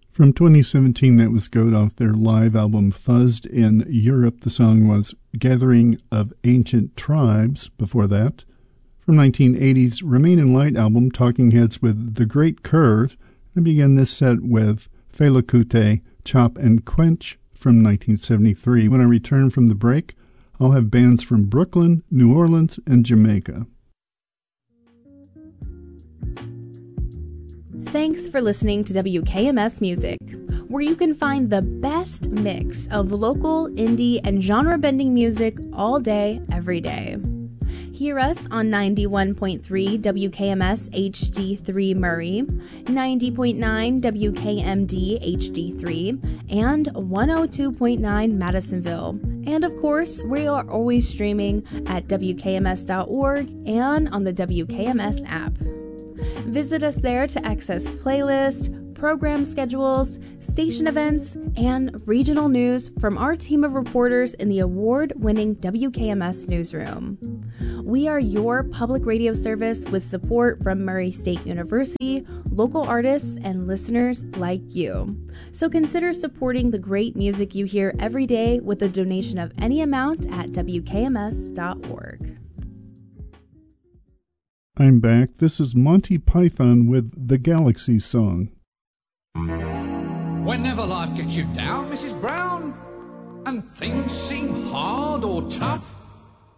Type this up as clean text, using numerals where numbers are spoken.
From 2017, that was Goat off their live album Fuzzed in Europe. The song was Gathering of Ancient Tribes before that. From 1980's Remain in Light album, Talking Heads with The Great Curve. I began this set with Fela Kuti, Chop and Quench from 1973. When I return from the break, I'll have bands from Brooklyn, New Orleans, and Jamaica. Thanks for listening to WKMS Music, where you can find the best mix of local, indie, and genre-bending music all day, every day. Hear us on 91.3 WKMS HD3 Murray, 90.9 WKMD HD3, and 102.9 Madisonville. And of course, we are always streaming at WKMS.org and on the WKMS app. Visit us there to access playlists, program schedules, station events, and regional news from our team of reporters in the award-winning WKMS newsroom. We are your public radio service with support from Murray State University, local artists, and listeners like you. So consider supporting the great music you hear every day with a donation of any amount at WKMS.org. I'm back. This is Monty Python with The Galaxy Song. Whenever life gets you down, Mrs. Brown, and things seem hard or tough,